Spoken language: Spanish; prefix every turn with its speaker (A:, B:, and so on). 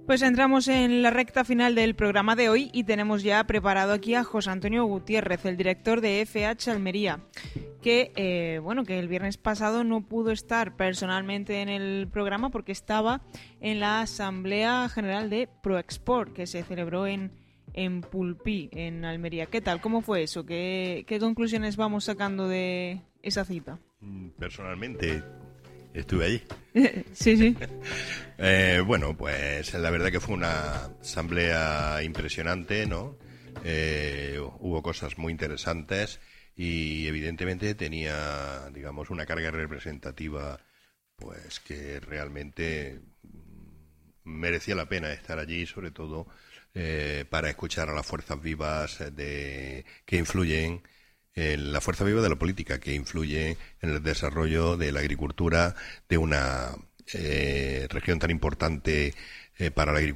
A: Pues entramos en la recta final del programa de hoy y tenemos ya preparado aquí a José Antonio Gutiérrez, el director de FH Almería, que que el viernes pasado no pudo estar personalmente en el programa porque estaba en la Asamblea General de ProExport, que se celebró en Pulpí, en Almería. ¿Qué tal? ¿Cómo fue eso? ¿Qué conclusiones vamos sacando de esa cita?
B: Personalmente estuve allí.
A: Sí.
B: Bueno, pues la verdad que fue una asamblea impresionante, ¿no? Hubo cosas muy interesantes y evidentemente tenía, digamos, una carga representativa, pues que realmente merecía la pena estar allí, sobre todo para escuchar a las fuerzas vivas que influyen en la fuerza viva de la política, que influye en el desarrollo de la agricultura de una región tan importante para la agricultura